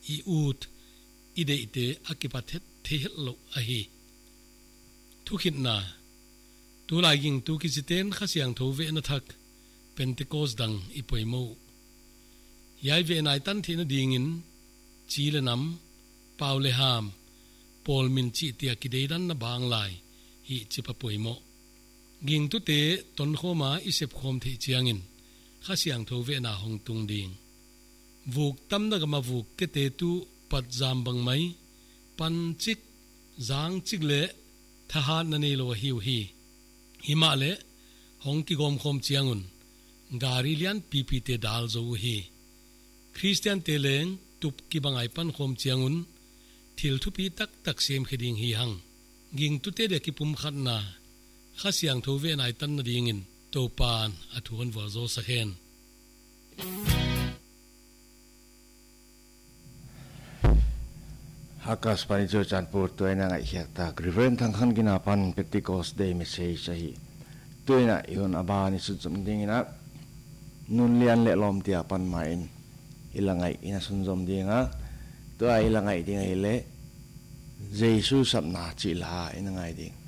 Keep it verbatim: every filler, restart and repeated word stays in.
i ut i de te akipathet thehel lo a hi thukhin na tu lai ging tu ki chiten khasiang tho ve na thak Pentecost dang i poimo yai ve nai tan thina dingin chile nam paule ham pol min chi tia ki deidan na bang lai hi chipa poimo ging tu te ton khoma isep khom the chiangin khasiang tho ve na hong tung ding vuk tam na ga ma vuk ke te tu pat jam bang mai pan chik zang chik le thahan na nei lo hiu hi hima le hong ki gom khom chiangun gari lian pp te dal zo hi Christian te leng tup ki bangai pan khom chiangun thil thu pi tak tak sem kheding hi hang ging tu te de ki pum khat na khasiang tho ve nai tan na dingin to pan athuan wa zo sa hen Hakas panijo chanpur tuina ngai hiak ta griven thang khan gina pan Pentecost day message hi tuina ion abani su zum dingina nun lian le lom tia pan main ilangai ina sun zom dinga to ai ilangai dinga ile Jesus sapna chi la ina ngai ding